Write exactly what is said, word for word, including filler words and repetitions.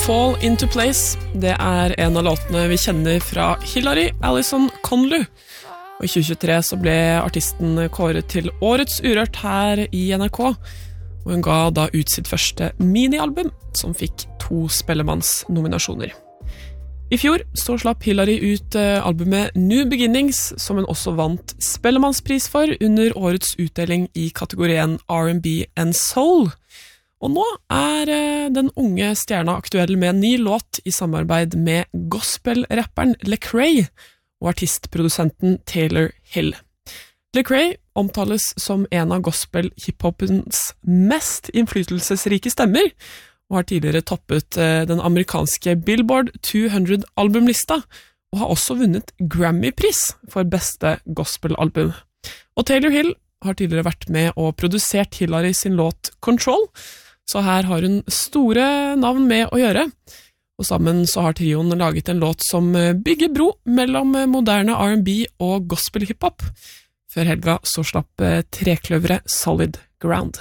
Fall Into Place, det er en av låtene vi kjenner fra Hillary Alison Conley. Og i tjue tjuetre så ble artisten kåret til Årets Urørt her i N R K, og hun ga da ut sitt første minialbum, som fikk to spellemannsnominasjoner. I fjor så slapp Hillary ut albumet New Beginnings, som hun også vant spellemannspris for under årets utdeling i kategorien R and B and Soul. Og nå er den unge stjerna aktuell med en ny låt i samarbeid med gospelrapperen Lecrae og artistprodusenten Taylor Hill. Lecrae omtales som en av gospel-hiphopens mest innflytelsesrike stemmer, og har tidligere toppet den amerikanske Billboard to hundred albumlista, og har også vunnet Grammy-pris for beste gospelalbum. Og Taylor Hill har tidligere vært med og produsert Hillary sin låt Control, så her har hun store navn med å gjøre. Og sammen så har trioen laget en låt som bygger bro mellom moderne R and B og gospel hiphop. Før helga så slapp trekløvere Solid Ground.